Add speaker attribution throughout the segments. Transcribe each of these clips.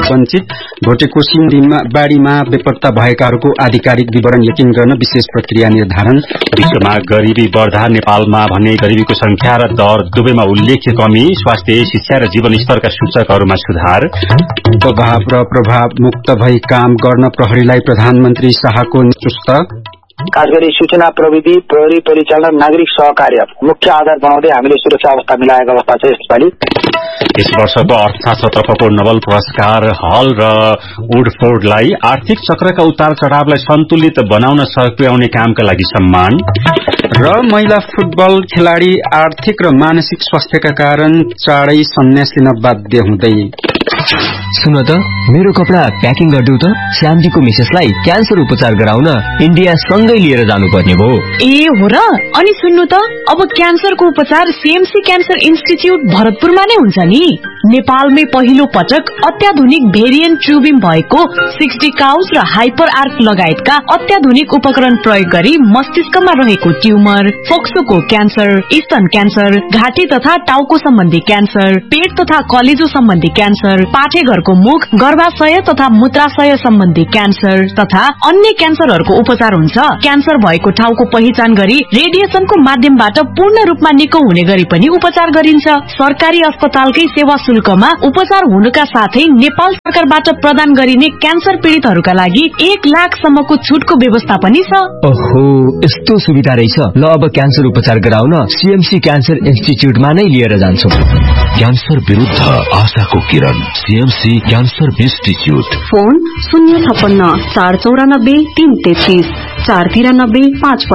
Speaker 1: वञ्चित भोटेकोशी बाढीमा बेपत्ता भएकाहरूको आधिकारिक विवरण यकिन गर्न विशेष प्रक्रिया निर्धारण।
Speaker 2: विश्वमा गरिबी बढ्दा नेपालमा भन्ने गरिबीको संख्या र दर दुवैमा उल्लेख्य कमी। स्वास्थ्य, शिक्षा र जीवन स्तरका सूचकहरूमा सुधार।
Speaker 1: दबाव र प्रभाव मुक्त भई काम गर्न प्रहरीलाई प्रधानमन्त्री शाहको चुस्त।
Speaker 3: खास गरी सूचना प्रविधि, प्रहरी परिचालन, नागरिक सहकार्य मुख्य आधार बनाउँदै हामीले सुरक्षा अवस्था मिलाएको अवस्था छ यसपालि।
Speaker 2: यस वर्षको अर्थशास्त्रतर्फको नोबेल पुरस्कार हल र वुडफोर्डलाई आर्थिक चक्रका उतार चढ़ावलाई सन्तुलित बनाउन सहयोग पुर्याउने कामका लागि सम्मान।
Speaker 1: र महिला फुटबल खेलाड़ी आर्थिक र मानसिक स्वास्थ्यका कारण चाँडै सन्यास लिन बाध्य हुँदै।
Speaker 4: सुन त, मेरो कपडा प्याकिङ गरिदेऊ त। श्यामजीको मिसेसलाई क्यान्सर उपचार गराउन इन्डिया सँगै लिएर जानुपर्ने भयो।
Speaker 5: ए हो र? अनि सुन्नु त, अब क्यान्सरको उपचार सीएमसी क्यान्सर इन्स्टिच्युट भरतपुरमा नै हुन्छ नि। नेपालमै पहिलो पटक अत्याधुनिक भेरिएन्ट ट्युबिङ भएको 60 काउज र हाइपर आर्क लगायतका अत्याधुनिक उपकरण प्रयोग गरी मस्तिष्कमा रहेको ट्युमर, फोक्सोको क्यान्सर, स्तन क्यान्सर, घाँटी तथा टाउको सम्बन्धी क्यान्सर, पेट तथा कलेजो सम्बन्धी क्यान्सर, पाठेघरको मुख, गर्भाशय तथा मूत्राशय सम्बन्धी क्यान्सर तथा अन्य क्यान्सरहरूको उपचार हुन्छ। क्यान्सर भएको ठाउँको पहिचान गरी रेडिएसनको माध्यमबाट पूर्ण रूपमा निको हुने गरी पनि उपचार गरिन्छ। सरकारी अस्पतालकै सेवा शुल्कमा उपचार हुनुका साथै नेपाल सरकारबाट प्रदान गरिने क्यान्सर पीड़ितहरूका लागि 1 लाखसम्मको छुटको व्यवस्था पनि छ।
Speaker 4: ओहो, यस्तो सुविधा रहेछ। ल, अब क्यान्सर उपचार गराउन सीएमसी क्यान्सर इन्स्टिच्युटमा नै लिएर जान्छौं।
Speaker 6: क्यान्सर विरुद्ध आशाको किरण, CMC cancer institute.
Speaker 7: Phone 056 494 333 493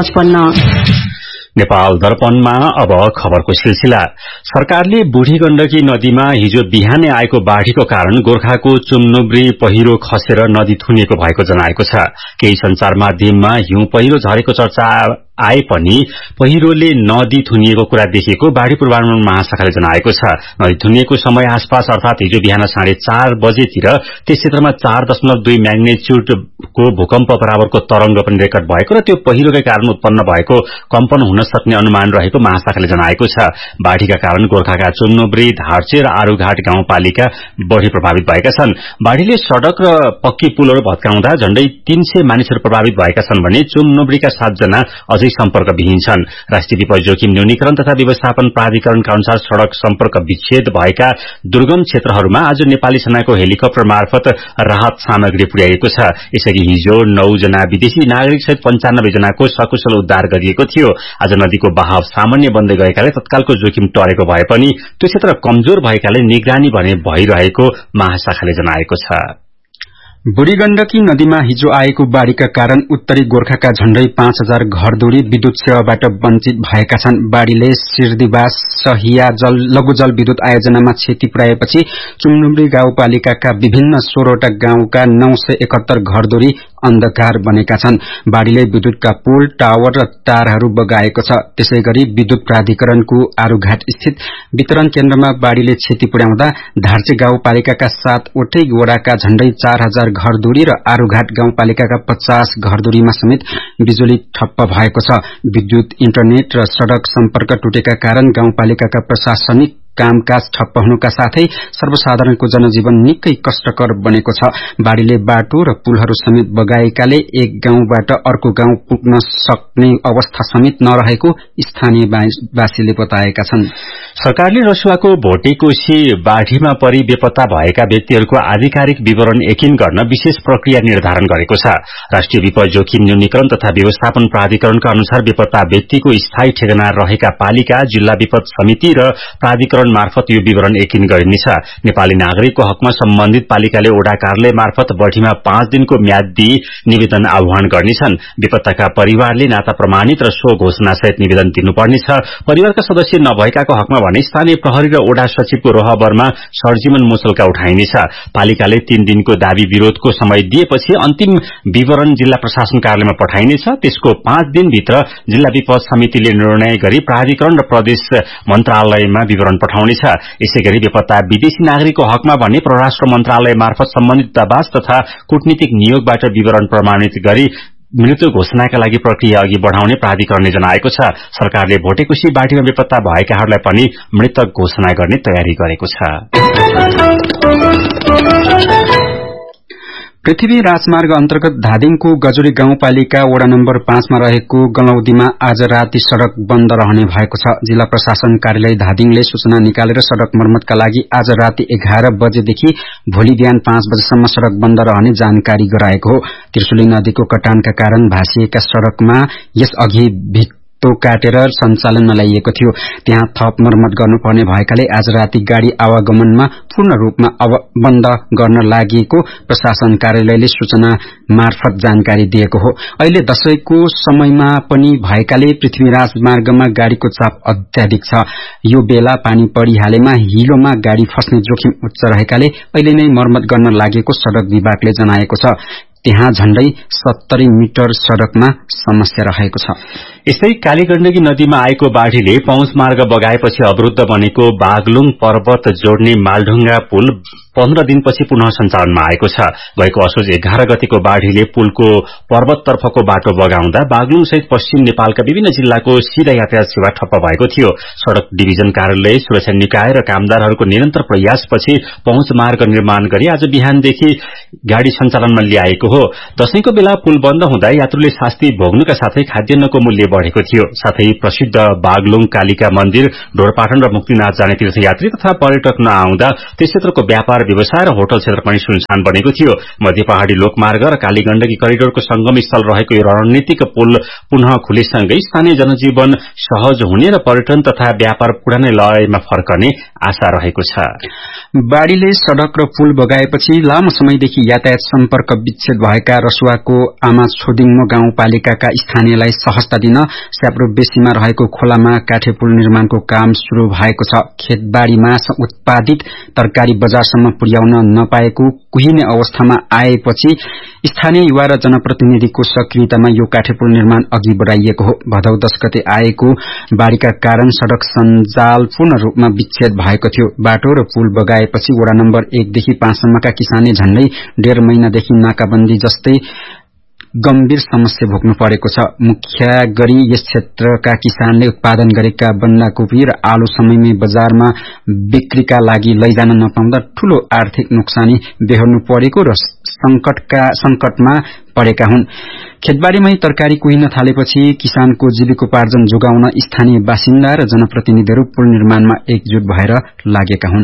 Speaker 7: 555।
Speaker 2: Nepal दर्पणमा अब खबरको सिलसिला। सरकारले बुढी गण्डकी नदीमा हिजो बिहानै आएको बाढ़ीको कारण गोर्खाको चुम्नुब्री पहिरो खसेर नदी थुनिएको भएको जनाएको छ। केही संचार माध्यममा हिउँ पहिरो झरेको चर्चा आए पनि पहिरोले नदी थुनिएको कुरा देखिएको बाढ़ी पूर्वानुमान महाशाखाले जनाएको छ। नदी थुनिएको समय आसपास अर्थात हिजो बिहान 4:30 बजेतिर त्यस क्षेत्रमा 4.2 म्याग्नेच्युडको भूकम्प बराबरको तरंग पनि रेकर्ड भएको र त्यो पहिरोकै कारण उत्पन्न भएको कम्पन हुन सक्ने अनुमान रहेको महाशाखाले जनाएको छ। बाढ़ीका कारण गोर्खाका चुम्नुब्री, धार्चे र आरूघाट गाउँपालिका बढ़ी प्रभावित भएका छन्। बाढ़ीले सड़क र पक्की पुलहरू भत्काउँदा झण्डै 300 मानिसहरू प्रभावित भएका छन् भने चुम्नुब्रीका 7 जना अझै सम्पर्कविहीन छन्। राष्ट्रिय विपद जोखिम न्यूनीकरण तथा व्यवस्थापन प्राधिकरणका अनुसार सड़क सम्पर्क विच्छेद भएका दुर्गम क्षेत्रहरूमा आज नेपाली सेनाको हेलिकप्टर मार्फत राहत सामग्री पुर्याइएको छ। यसअघि हिजो 9 जना विदेशी नागरिक सहित 95 जनाको सकुशल उद्धार गरिएको थियो। आज नदीको बहाव सामान्य बन्दै गएकाले तत्कालको जोखिम टरेको भए पनि त्यो क्षेत्र कमजोर भएकाले निगरानी भने भइरहेको महाशाखाले जनाएको छ।
Speaker 1: बुढी गण्डकी नदीमा हिजो आएको बाढ़ीका कारण उत्तरी गोर्खाका झण्डै 5000 घरधुरी विद्युत सेवाबाट वञ्चित भएका छन्। बाढ़ीले सिर्दिवास, सहिया लघु जल विद्युत आयोजनामा क्षति पुर्याएपछि चुम्नुब्री गाउँपालिकाका विभिन्न 16वटा गाउँका 971 घरधुरी अन्धकार बनेका छन्। बाढ़ीले विद्युतका पुल, टावर र तारहरू बगाएको छ। त्यसैगरी विद्युत प्राधिकरणको आरूघाट स्थित वितरण केन्द्रमा बाढ़ीले क्षति पुर्याउँदा धार्चे गाउँपालिकाका 7वटै वडाका झण्डै 4000 घरधुरी र आरूघाट गाउँपालिकाका 50 घरधुरीमा समेत बिजुली ठप्प भएको छ। विद्युत, इन्टरनेट र सड़क सम्पर्क टुटेका कारण गाउँपालिकाका प्रशासनिक कामकाज ठप्प हुनुका साथै सर्वसाधारणको जनजीवन निकै कष्टकर बनेको छ। बाढ़ीले बाटो र पुलहरू समेत बगाएकाले एक गाउँबाट अर्को गाउँ पुग्न सक्ने अवस्था समेत नरहेको स्थानीयवासीले बताएका छन्।
Speaker 2: सरकारले रसुवाको भोटेकोशी बाढ़ीमा परि बेपत्ता भएका व्यक्तिहरूको आधिकारिक विवरण यकिन गर्न विशेष प्रक्रिया निर्धारण गरेको छ। राष्ट्रिय विपद जोखिम न्यूनीकरण तथा व्यवस्थापन प्राधिकरणका अनुसार बेपत्ता व्यक्तिको स्थायी ठेगाना रहेका पालिका, जिल्ला विपद समिति र प्राधिकरण मार्फत यो विवरण यकिन गरिनेछ। नेपाली नागरिकको हकमा सम्बन्धित पालिकाले ओडा कार्यालय मार्फत बढ़ीमा 5 दिनको म्याद दिई निवेदन आह्वान गर्नेछन्। बेपत्ताका परिवारले नाता प्रमाणित र स्व घोषणा सहित निवेदन दिनुपर्नेछ। परिवारका सदस्य नभएकाको हकमा भने स्थानीय प्रहरी र ओडा सचिवको रोहबरमा सरजीवन मुचल्का उठाइनेछ। पालिकाले 3 दिनको दावी विरोधको समय दिएपछि अन्तिम विवरण जिल्ला प्रशासन कार्यालयमा पठाइनेछ। त्यसको 5 दिनभित्र जिल्ला विपद समितिले निर्णय गरी प्राधिकरण र प्रदेश मन्त्रालयमा विवरण पठाउनेछ। यसैगरी बेपत्ता विदेशी नागरिकको हकमा भने परराष्ट्र मन्त्रालय मार्फत सम्बन्धित दूतावास तथा कूटनीतिक नियोगबाट विवरण प्रमाणित गरी मृत्यु घोषणाका लागि प्रक्रिया अघि बढ़ाउने प्राधिकरणले जनाएको छ। सरकारले भोटेकोशी बाढ़ीमा बेपत्ता भएकाहरूलाई पनि मृतक घोषणा गर्ने तयारी गरेको छ।
Speaker 1: पृथ्वी राजमार्ग अन्तर्गत धादिङको गजुरी गाउँपालिका वडा नम्बर 5 मा रहेको गलौदीमा आज राति सड़क बन्द रहने भएको छ। जिल्ला प्रशासन कार्यालय धादिङले सूचना निकालेर सड़क मर्मतका लागि आज राति 11 बजेदेखि भोलि बिहान 5 बजेसम्म सड़क बन्द रहने जानकारी गराएको हो। त्रिशुली नदीको कटानका कारण भासिएका सड़कमा यस अघि भित्तो काटेर सञ्चालनमा ल्याइएको थियो। त्यहाँ थप मर्मत गर्नुपर्ने भएकाले आज राति गाड़ी आवागमनमा पूर्ण रूपमा बन्द गर्न लागेको प्रशासन कार्यालयले सूचना मार्फत जानकारी दिएको हो। अहिले दशैंको समयमा पनि भएकाले पृथ्वी राजमार्गमा गाड़ीको चाप अत्याधिक छ। यो बेला पानी परिहालेमा हिलोमा गाड़ी फस्ने जोखिम उच्च रहेकाले अहिले नै मर्मत गर्न लागेको सड़क विभागले जनाएको छ। त्यहाँ झण्डै 70 मिटर सड़कमा समस्या रहेको छ।
Speaker 2: यस्तै कालीगण्डकी नदीमा आएको बाढ़ीले पहुँच मार्ग बगाएपछि अवरुद्ध बनेको बागलुङ पर्वत जोड्ने मालढुङ्गा पुल 15 दिनपछि पुनः सञ्चालनमा आएको छ। गएको असोज 11 गतिको बाढ़ीले पुलको पर्वततर्फको बाटो बगाउँदा बागलुङ सहित पश्चिम नेपालका विभिन्न जिल्लाको सीधा यातायात सेवा ठप्प भएको थियो। सड़क डिभिजन कार्यालय, सुरक्षा निकाय र कामदारहरूको निरन्तर प्रयासपछि पहुँच मार्ग निर्माण गरी आज बिहानदेखि गाड़ी सञ्चालनमा ल्याएको हो। दशैंको बेला पुल बन्द हुँदा यात्रुले शास्ति भोग्नुका साथै खाद्यान्नको मूल्य बढ़ेको थियो। साथै प्रसिद्ध बागलुङ कालिका मन्दिर, ढोरपाटन र मुक्तिनाथ जाने तीर्थयात्री तथा पर्यटक नआउँदा त्यस क्षेत्रको व्यापार व्यवसाय र होटल क्षेत्र पनि सुनसान बनेको थियो। मध्य पहाड़ी लोकमार्ग र कालीगण्डकी करिडोरको संगम स्थल रहेको यो रणनीतिक पुल पुनः खुलेसँगै स्थानीय जनजीवन सहज हुने र पर्यटन तथा व्यापार पुरानै लयमा फर्कने आशा रहेको छ।
Speaker 1: बाढ़ीले सड़क र पुल बगाएपछि लामो समयदेखि यातायात सम्पर्क विच्छेद भएका रसुवाको आमा छोदिङमो गाउँपालिकाका स्थानीयलाई सहजता दिन स्याप्रो बेसीमा रहेको खोलामा काठे पुल निर्माणको काम शुरू भएको छ। खेतबाड़ीमा उत्पादित तरकारी बजारसम्म पुर्याउन नपाएको कुहिने अवस्थामा आएपछि स्थानीय युवा र जनप्रतिनिधिको सक्रियतामा यो काठे पुल निर्माण अघि बढ़ाइएको हो। भदौ 10 गते आएको बाढ़ीका कारण सड़क सञ्जाल पूर्ण रूपमा विच्छेद भएको थियो। बाटो र पुल बगाएपछि वडा नम्बर 1 देखि 5 सम्मका किसानले झण्डै 1.5 महिनादेखि नाकाबन्दी जस्तै गम्भीर समस्या भोग्नु परेको छ। मुख्य गरी यस क्षेत्रका किसानले उत्पादन गरेका बन्दाकोपी र आलु समयमै बजारमा बिक्रीका लागि लैजान नपाउँदा ठूलो आर्थिक नोक्सानी बेहोर्नु परेको र संकटमा परेका हुन्। खेतबारीमै तरकारी कुहिन थालेपछि किसानको जीविकोपार्जन जोगाउन स्थानीय बासिन्दा र जनप्रतिनिधिहरू पुल निर्माणमा एकजुट भएर लागेका हुन्।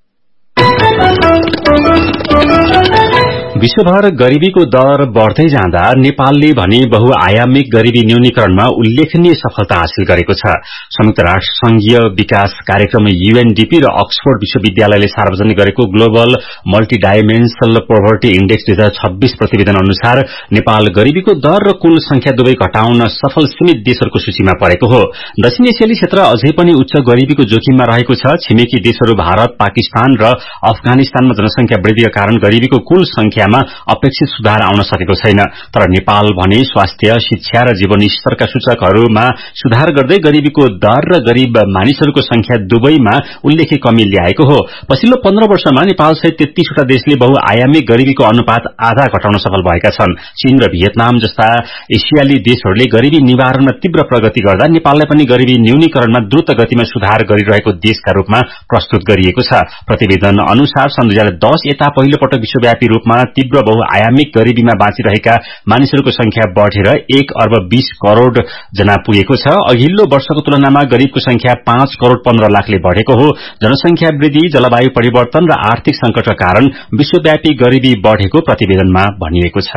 Speaker 2: विश्वभर गरीबीको दर बढ़दै जाँदा नेपालले भने बहुआयामिक गरीबी न्यूनीकरणमा उल्लेखनीय सफलता हासिल गरेको छ। संयुक्त राष्ट्र संघीय विकास कार्यक्रम UNDP र अक्सफोर्ड विश्वविद्यालयले सार्वजनिक गरेको ग्लोबल मल्टिडाइमेन्शनल पोभर्टी इण्डेक्स 2026 प्रतिवेदन अनुसार नेपाल गरीबीको दर र कुल संख्या दुवै घटाउन सफल सीमित देशहरूको सूचीमा परेको हो। दक्षिण एसियाली क्षेत्र अझै पनि उच्च गरीबीको जोखिममा रहेको छ। छिमेकी देशहरू भारत, पाकिस्तान र अफगानिस्तानमा जनसंख्या वृद्धिका कारण गरीबीको कुल संख्यामा अपेक्षित सुधार आउन सकेको छैन। तर नेपाल भने स्वास्थ्य, शिक्षा र जीवनस्तरका सूचकहरूमा सुधार गर्दै गरीबीको दर र गरीब मानिसहरूको संख्या दुवैमा उल्लेख्य कमी ल्याएको हो। पछिल्लो 15 वर्षमा नेपाल सहित 33 वटा देशले बहुआयामिक गरीबीको अनुपात आधा घटाउन सफल भएका छन्। चीन र भियतनाम जस्ता एसियाली देशहरूले गरीबी निवारणमा तीव्र प्रगति गर्दा नेपाललाई पनि गरीबी न्यूनीकरणमा द्रुत गतिमा सुधार गरिरहेको देशका रूपमा प्रस्तुत गरिएको छ। प्रतिवेदन अनुसार सन् 2010 यता पहिलो पटक विश्वव्यापी रूपमा तीव्र बहुआयामिक गरीबीमा बाँचिरहेका मानिसहरूको संख्या बढ़ेर 1 अर्ब 20 करोड़ जना पुगेको छ। अघिल्लो वर्षको तुलनामा गरीबको संख्या 5 करोड़ 15 लाखले बढ़ेको हो। जनसंख्या वृद्धि, जलवायु परिवर्तन र आर्थिक संकटका कारण विश्वव्यापी गरीबी बढ़ेको प्रतिवेदनमा भनिएको छ।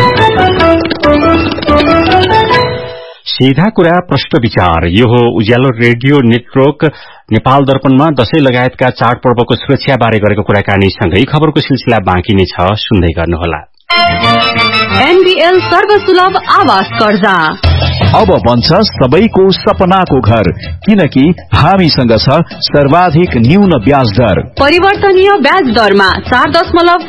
Speaker 2: सीधा कुरा प्रश्न विचार, यो हो उज्यालो रेडियो नेटवर्क नेपाल दर्पणमा दशैं लगायतका चाडपर्वको सुरक्षा बारे गरेको कुराकानीसँगै खबरको सिलसिला बाँकी नै छ, सुन्दै गर्नुहोला।
Speaker 7: एनबीएल सर्वसुलभ आवास कर्जा
Speaker 6: अब बन्छ सबैको सपनाको घर, किनकि हामीसँग छ सर्वाधिक न्यून ब्याज दर।
Speaker 7: परिवर्तनीय ब्याज दरमा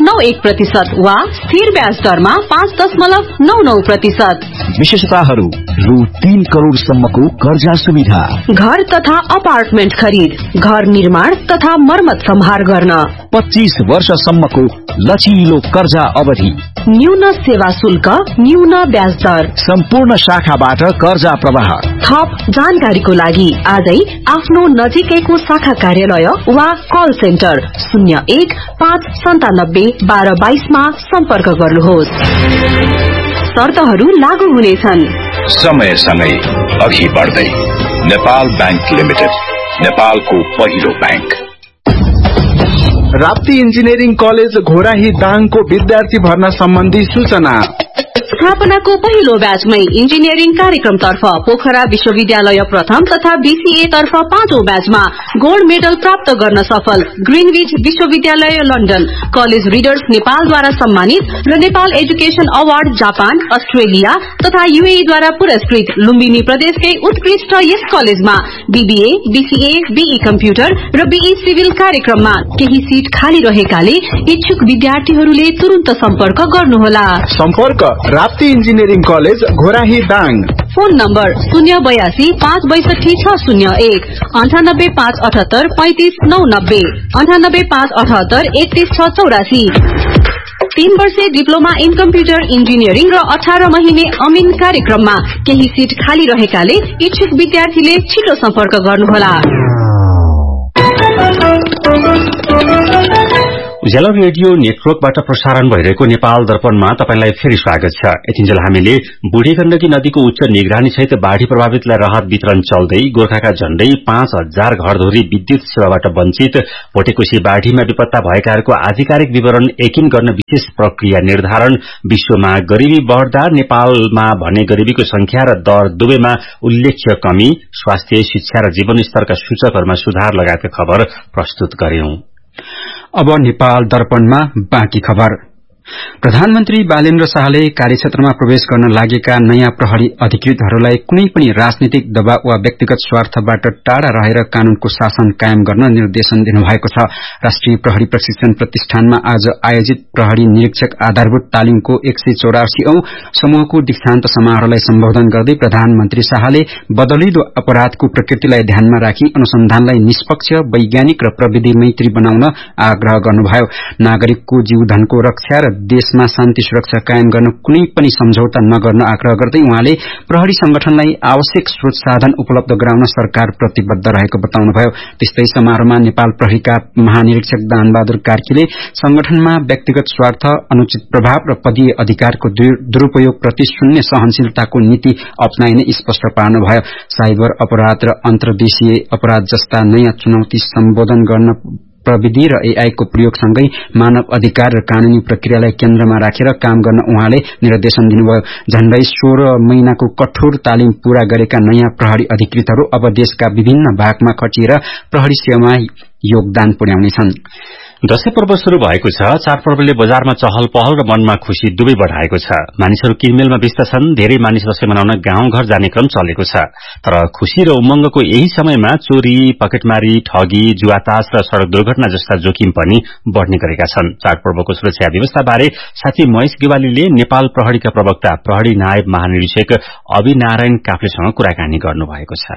Speaker 7: 4.91% वा स्थिर ब्याज दरमा 5.99%।
Speaker 6: विशेषताहरू: रु 3 करोडसम्मको कर्जा सुविधा।
Speaker 7: घर तथा अपार्टमेन्ट खरीद, घर निर्माण तथा मर्मत सम्हार गर्न
Speaker 6: 25 वर्षसम्मको लचिलो कर्जा अवधि,
Speaker 7: न्यून सेवा शुल्क, न्यून ब्याज दर, सम्पूर्ण
Speaker 6: शाखाबाट कर्जा प्रवाह।
Speaker 7: थप जानकारीको लागि आजै आफ्नो नजिकैको शाखा कार्यालय वा कल सेन्टर 01-597-1222 मा सम्पर्क गर्नुहोस्। शर्तहरू लागू हुनेछन्।
Speaker 8: समयसँगै अघि बढ्दै नेपाल बैंक लिमिटेड, नेपालको पहिलो bank.
Speaker 9: Rapti engineering college Ghorahi दाङको विद्यार्थी भर्ना सम्बन्धी सूचना।
Speaker 7: स्थापनाको पहिलो ब्याचमै इन्जिनियरिङ कार्यक्रमतर्फ पोखरा विश्वविद्यालय प्रथम तथा बीसीए तर्फ 5औं ब्याचमा गोल्ड मेडल प्राप्त गर्न सफल ग्रीनविच विश्वविद्यालय लन्डन, कलेज रिडर्स नेपालद्वारा सम्मानित र Nepal education award Japan, Australia तथा यूएई द्वारा पुरस्कृत लुम्बिनी प्रदेशकै उत्कृष्ट यस कलेजमा बीबीए, बीसीए, बीई कम्प्युटर र बीई सिभिल कार्यक्रममा केही सीट खाली रहेकाले इच्छुक विद्यार्थीहरूले तुरुन्त सम्पर्क गर्नुहोला।
Speaker 9: सम्पर्क Rapti engineering college Ghorahi Dang.
Speaker 7: Phone number 082-562-601, 98-578-35-990, 98-578-31684। 3 वर्षे डिप्लोमा इन कम्प्युटर इन्जिनियरिङ र 18 महिने अमिन कार्यक्रममा केही सीट खाली रहेकाले इच्छुक विद्यार्थीले छिटो सम्पर्क गर्नुहोला।
Speaker 2: उज्यालो रेडियो नेटवर्कबाट प्रसारण भइरहेको नेपाल दर्पणमा तपाईलाई फेरि स्वागत छ। यतिन्जेल हामीले बुढी गण्डकी नदीको उच्च निगरानी सहित बाढ़ी प्रभावितलाई राहत वितरण चल्दै गोर्खाका झण्डै 5000 घरधुरी विद्युत सेवाबाट वञ्चित भोटेकोशी बाढ़ीमा बेपत्ता भएकाहरूको आधिकारिक विवरण यकिन गर्न विशेष प्रक्रिया निर्धारण, विश्वमा गरीबी बढ़दा नेपालमा भने गरीबीको संख्या र दर दुवैमा उल्लेख्य कमी, स्वास्थ्य, शिक्षा र जीवनस्तरका सूचकहरूमा सुधार लगायतका खबर प्रस्तुत गर्यौं।
Speaker 1: अब नेपाल दर्पणमा बाँकी खबर। प्रधानमन्त्री बालेन्द्र शाहले कार्यक्षेत्रमा प्रवेश गर्न लागेका नयाँ प्रहरी अधिकृतहरूलाई कुनै पनि राजनीतिक दबाव वा व्यक्तिगत स्वार्थबाट टाढा रहेर कानूनको शासन कायम गर्न निर्देशन दिनुभएको छ। राष्ट्रिय प्रहरी प्रशिक्षण प्रतिष्ठानमा आज आयोजित प्रहरी निरीक्षक आधारभूत तालिमको 184औं समूहको दीक्षान्त समारोहलाई सम्बोधन गर्दै प्रधानमन्त्री शाहले बदलिदो अपराधको प्रकृतिलाई ध्यानमा राखी अनुसन्धानलाई निष्पक्ष, वैज्ञानिक र प्रविधि मैत्री बनाउन आग्रह गर्नुभयो। नागरिकको जीवधनको रक्षा र देशमा शान्ति सुरक्षा कायम गर्न कुनै पनि सम्झौता नगर्न आग्रह गर्दै उहाँले प्रहरी संगठनलाई आवश्यक स्रोत साधन उपलब्ध गराउन सरकार प्रतिबद्ध रहेको बताउनुभयो। त्यस्तै समारोहमा नेपाल प्रहरीका महानिरीक्षक दानबहादुर कार्कीले संगठनमा व्यक्तिगत स्वार्थ, अनुचित प्रभाव र पदीय अधिकारको दुरूपयोग प्रति शून्य सहनशीलताको नीति अपनाइने स्पष्ट पार्नुभयो। साइबर अपराध र अन्तर्देशीय अपराध जस्ता नयाँ चुनौती सम्बोधन गर्न प्रविधि र एआई को प्रयोगसँगै मानव अधिकार र कानूनी प्रक्रियालाई केन्द्रमा राखेर काम गर्न उहाँले निर्देशन दिनुभयो। झण्डै 16 महिनाको कठोर तालिम पूरा गरेका नयाँ प्रहरी अधिकृतहरू अब देशका विभिन्न भागमा खटिएर प्रहरी सेवामा योगदान पुर्याउनेछन्।
Speaker 2: दशैं पर्व शुरू भएको छ। चाडपर्वले बजारमा चहल पहल र मनमा खुशी दुवै बढ़ाएको छ। मानिसहरू किनमेलमा व्यस्त छन्। धेरै मानिस दशैं मनाउन गाउँ घर जाने क्रम चलेको छ। तर खुशी र उमंगको यही समयमा चोरी, पकेटमारी, ठगी, जुवातास र सड़क दुर्घटना जस्ता जोखिम पनि बढ़ने गरेका छन्। चाडपर्वको सुरक्षा व्यवस्था बारे साथी महेश गेवालीले नेपाल प्रहरीका प्रवक्ता प्रहरी नायब महानिरीक्षक अभिनारायण काफ्लेसँग कुराकानी गर्नुभएको छ।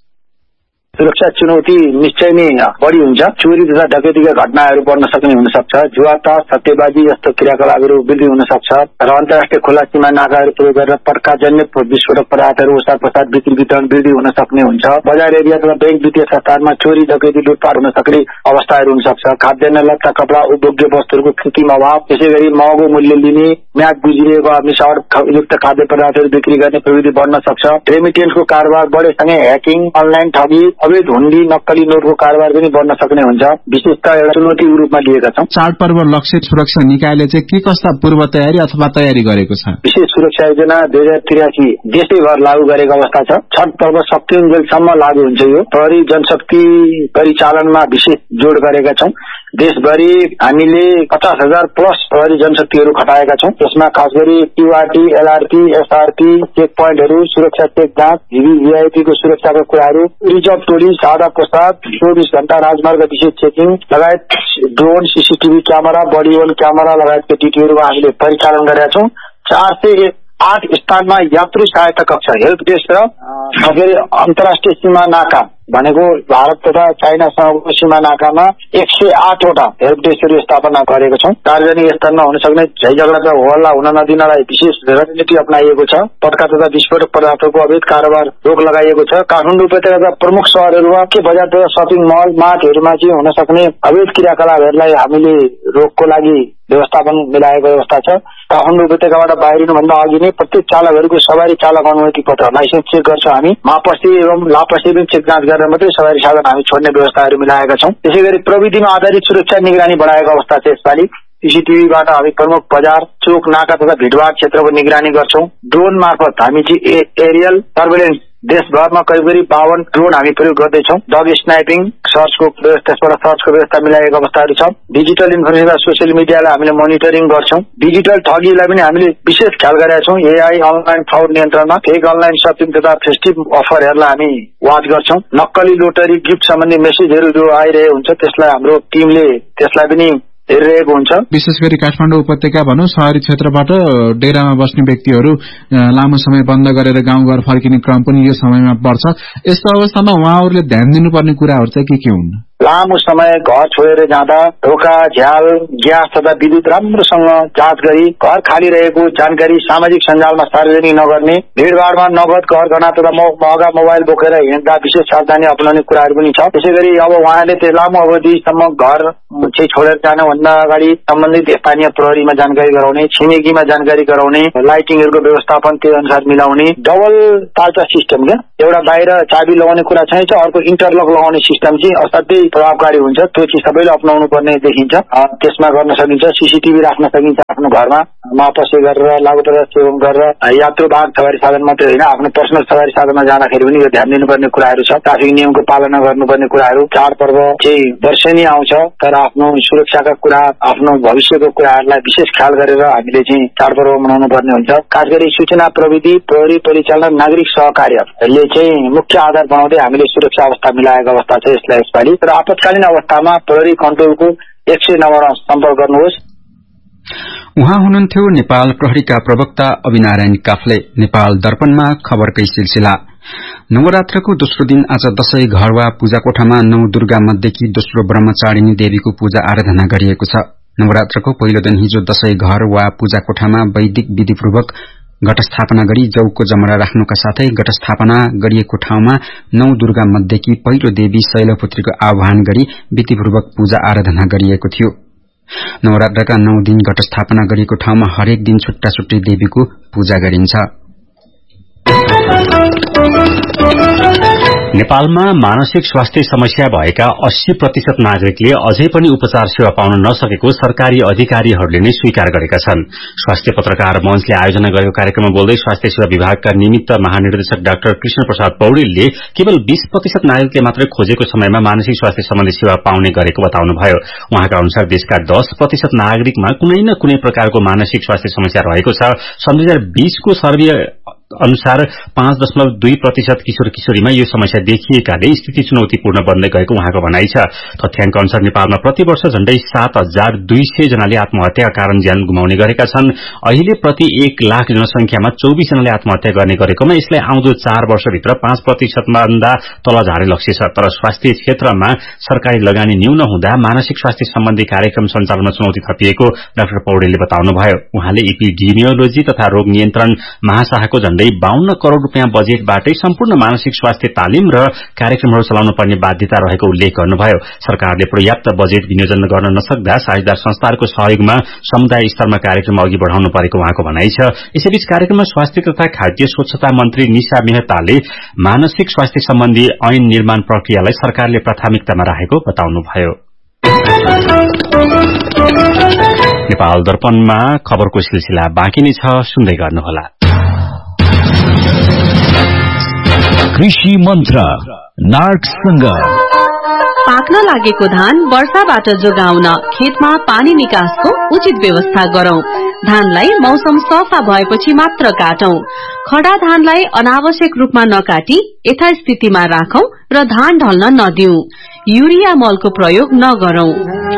Speaker 3: सुरक्षा चुनौती निश्चय नै बढ़ी हुन्छ। चोरी तथा डकैतीका घटनाहरू बढ्न सक्ने हुन सक्छ। जुवातास, सट्टेबाजी जस्तो क्रियाकलापहरू वृद्धि हुन सक्छ र अन्तर्राष्ट्रिय खुला सीमा नाकाहरू प्रयोग गरेर पड्काजन्य विस्फोटक पदार्थहरू ओसार प्रसार बिक्री वितरण वृद्धि हुन सक्ने हुन्छ। बजार एरिया तथा बैंक वित्तीय संस्थानमा चोरी, डकैती, लुटपाट हुन सक्ने अवस्थाहरू हुन सक्छ। खाद्यान्न, लत्ता, कपड़ा, उपभोग्य वस्तुहरूको कृत्रिम अभाव, त्यसैगरी महँगो मूल्य लिने, म्याद गुज्रिएको वा मिसावटयुक्त खाद्य पदार्थहरू बिक्री गर्ने प्रविधि बढ्न सक्छ। रेमिटेन्सको कारोबार बढेसँगै ह्याकिङ, अनलाइन ठगी, अवैध हुण्डी, नक्कली नोटको कारोबार पनि बढ्न सक्ने हुन्छ। विशेषतः एउटा चुनौतीको रूपमा लिएका छौं।
Speaker 9: चाडपर्व लक्षित सुरक्षा निकायले चाहिँ के कस्ता पूर्व तयारी अथवा तयारी गरेको छ?
Speaker 3: विशेष सुरक्षा योजना 2083 देशैभर लागू गरेको अवस्था छ। छठ पर्व सकिन्जेलसम्म लागू हुन्छ। यो प्रहरी जनशक्ति परिचालनमा विशेष जोड गरेका छौं। देशभरि हामीले 50,000 प्लस प्रहरी जनशक्तिहरू खटाएका छौं। त्यसमा खास गरी क्यूआरटी, एलआरटी, एसआरटी, चेक पोइन्टहरू, सुरक्षा चेक जाँच, भिभिआईपीको सुरक्षाका कुराहरू, रिजर्भ टोली, सादा पोसाक, 24 घण्टा राजमार्ग विशेष चेकिङ लगायत drone, CCTV camera, body own camera लगायतका ड्युटीहरूमा हामीले परिचालन गरेका छौं। 8 स्थानमा यात्रु सहायता कक्ष हेल्प डेस्क र फेरि अन्तर्राष्ट्रिय सीमा नाका भनेको भारत तथा चाइनासँगको सीमा नाकामा 108 वटा हेल्प डेस्कहरू स्थापना गरेको छौं। सार्वजनिक स्थानमा हुन सक्ने झैझगडा होहल्ला हुन नदिनलाई विशेष रणनीति अपनाइएको छ। पटका तथा विस्फोटक पदार्थको अवैध कारोबार रोक लगाइएको छ। काठमाडौँ उपत्यकाका प्रमुख शहरहरूमा के बजार तथा शपिङ मल मार्टहरूमा चाहिँ हुन सक्ने अवैध क्रियाकलापहरूलाई हामीले रोकको लागि व्यवस्थापन मिलाएको व्यवस्था छ। काठमाडौँ उपत्यकाबाट बाहिरिनुभन्दा अघि नै प्रत्येक चालकहरूको सवारी चालक अनुमति पत्र लाइसेन्स चेक गर्छौं हामी। मापसी एवं लापसी पनि चेक जाँच गरेर मात्रै सवारी साधन हामी छोड्ने व्यवस्थाहरू मिलाएका छौं। त्यसैगरी प्रविधिमा आधारित सुरक्षा निगरानी बढाएको अवस्था छ। यसपालि सीसीटीभीबाट हामी प्रमुख बजार चोक नाका तथा भिडभाड क्षेत्रको निगरानी गर्छौं। ड्रोन मार्फत हामी चाहिँ एरियल सर्वेलेन्स देशभरमा करिब 52 ड्रोन हामी प्रयोग गर्दैछौं। डग स्नाइपिङ सर्चको व्यवस्था मिलाएको अवस्थाहरू छ। डिजिटल इन्फर्मेसन सोसियल मिडियालाई हामीले मोनिटरिङ गर्छौं। डिजिटल ठगीलाई पनि हामीले विशेष ख्याल गरेका छौं। एआई अनलाइन फ्रड नियन्त्रणमा फेक अनलाइन शपिङ तथा फेस्टिभ अफरहरूलाई हामी वाच गर्छौं। नक्कली लोटरी गिफ्ट सम्बन्धी मेसेजहरू जो आइरहेको हुन्छ त्यसलाई हाम्रो टिमले त्यसलाई पनि हेरिरहेको हुन्छ।
Speaker 9: विशेष गरी काठमाडौँ उपत्यका भनौं शहरी क्षेत्रबाट डेरामा बस्ने व्यक्तिहरू लामो समय बन्द गरेर गाउँघर फर्किने क्रम पनि यो समयमा बढ्छ। यस्तो अवस्थामा उहाँहरूले ध्यान दिनुपर्ने कुराहरू चाहिँ के हुन्?
Speaker 3: लामो समय घर छोडेर जाँदा ढोका झ्याल ग्यास तथा विद्युत राम्रोसँग जाँच गरी घर खाली रहेको जानकारी सामाजिक सञ्जालमा सार्वजनिक नगर्ने, भिडभाडमा नगद गहना तथा महँगा मोबाइल बोकेर हिँड्दा विशेष सावधानी अपनाउने कुराहरू पनि छ। त्यसैगरी अब उहाँले त्यो लामो अवधिसम्म घर छोडेर जानुभन्दा अगाडि सम्बन्धित स्थानीय प्रहरीमा जानकारी गराउने, छिमेकीमा जानकारी गराउने, लाइटिङहरूको व्यवस्थापन त्यो अनुसार मिलाउने, डबल तालचा सिस्टम क्या एउटा बाहिर चाबी लगाउने कुरा छैन, अर्को इन्टरलक लगाउने सिस्टम चाहिँ असाध्यै प्रभावकारी हुन्छ। त्यो चाहिँ सबैले अपनाउनु पर्ने देखिन्छ। त्यसमा गर्न सकिन्छ। सीसीटीभी राख्न सकिन्छ आफ्नो घरमा। मापसी गरेर लागुपत्र सेवन गरेर यात्रुवाहक सवारी साधन मात्रै होइन आफ्नो पर्सनल सवारी साधनमा जाँदाखेरि पनि यो ध्यान दिनुपर्ने कुराहरू छ। ट्राफिक नियमको पालना गर्नुपर्ने कुराहरू। चाडपर्व चाहिँ वर्षेनी आउँछ तर आफ्नो सुरक्षाका कुरा आफ्नो भविष्यको कुराहरूलाई विशेष ख्याल गरेर हामीले चाहिँ चाडपर्व मनाउनु पर्ने हुन्छ। खास गरी सूचना प्रविधि प्रहरी परिचालन नागरिक सहकार्यले चाहिँ मुख्य आधार बनाउँदै हामीले सुरक्षा अवस्था मिलाएको अवस्था छ। यसपालि तर आपतकालीन अवस्थामा प्रहरी कन्ट्रोलको 109 सम्पर्क गर्नुहोस्।
Speaker 1: उहाँ हुनुहुन्थ्यो नेपाल प्रहरीका प्रवक्ता अविनारायण काफ्ले। नेपाल दर्पणमा खबरकै सिलसिला। नवरात्रको दोस्रो दिन आज दशैं घर वा पूजा कोठामा 9 दुर्गा मध्येकी दोस्रो ब्रह्मचारिणी देवीको पूजा आराधना गरिएको छ। नवरात्रको पहिलो दिन हिजो दशैं घर वा पूजा कोठामा वैदिक विधिपूर्वक घटस्थापना गरी जौको जमरा राख्नुका साथै घटस्थापना गरिएको ठाउँमा 9 दुर्गा मध्येकी पहिलो देवी शैलपुत्रीको आह्वान गरी विधिपूर्वक पूजा आराधना गरिएको थियो। नवरात्रका 9 दिन घटस्थापना गरिएको ठाउँमा हरेक दिन छुट्टा छुट्टै देवीको पूजा गरिन्छ।
Speaker 2: नेपालमा मानसिक स्वास्थ्य समस्या भएका 80% नागरिकले अझै पनि उपचार सेवा पाउन नसकेको सरकारी अधिकारीहरूले नै स्वीकार गरेका छन्। स्वास्थ्य पत्रकार मञ्चले आयोजना गरेको कार्यक्रममा बोल्दै स्वास्थ्य सेवा विभागका निमित्त महानिर्देशक डाक्टर कृष्ण प्रसाद पौडेलले केवल 20% नागरिकले मात्रै खोजेको समयमा मानसिक स्वास्थ्य सम्बन्धी सेवा पाउने गरेको बताउनुभयो। उहाँका अनुसार देशका 10% नागरिकमा कुनै न कुनै प्रकारको मानसिक स्वास्थ्य समस्या रहेको छ। सन् 2020 को सर्वे अनुसार 5.2% किशोर किशोरीमा यो समस्या देखिएकाले स्थिति चुनौतीपूर्ण बन्दै गएको उहाँको भनाइ छ। तथ्याङ्क अनुसार नेपालमा प्रतिवर्ष झण्डै 7,200 जनाले आत्महत्याका कारण ज्यान गुमाउने गरेका छन्। अहिले प्रति 1 लाख जनसंख्यामा 24 जनाले आत्महत्या गर्ने गरेकोमा यसलाई आउँदो 4 वर्षभित्र 5% भन्दा तल झार्ने लक्ष्य छ। तर स्वास्थ्य क्षेत्रमा सरकारी लगानी न्यून हुँदा मानसिक स्वास्थ्य सम्बन्धी कार्यक्रम सञ्चालनमा चुनौती थपिएको डाक्टर पौडेलले बताउनुभयो। उहाँले एपिडेमियोलोजी तथा रोग नियन्त्रण महाशाखाको 52 करोड़ रुपियाँ बजेटबाटै सम्पूर्ण मानसिक स्वास्थ्य तालिम र कार्यक्रमहरू चलाउनु पर्ने बाध्यता रहेको उल्लेख गर्नुभयो। सरकारले पर्याप्त बजेट विनियोजन गर्न नसक्दा साझेदार संस्थाहरूको सहयोगमा समुदाय स्तरमा कार्यक्रम अघि बढ़ाउनु परेको उहाँको भनाइ छ। यसैबीच कार्यक्रममा स्वास्थ्य तथा खाद्य स्वच्छता मन्त्री निशा मेहताले मानसिक स्वास्थ्य सम्बन्धी ऐन निर्माण प्रक्रियालाई सरकारले प्राथमिकतामा राखेको बताउनुभयो। नेपाल दर्पणमा खबरको सिलसिला बाँकी नै छ, सुन्दै गर्नुहोला।
Speaker 6: कृषि मन्त्र नार्कसँग
Speaker 7: पाक्न लागेको धान वर्षाबाट जोगाउन खेतमा पानी निकासको उचित व्यवस्था गरौं। धानलाई मौसम सफा भएपछि मात्र काटौं। खडा धानलाई अनावश्यक रूपमा नकाटी यथास्थितिमा राखौं र धान ढल्न नदिऊ। युरिया मलको प्रयोग नगरौं।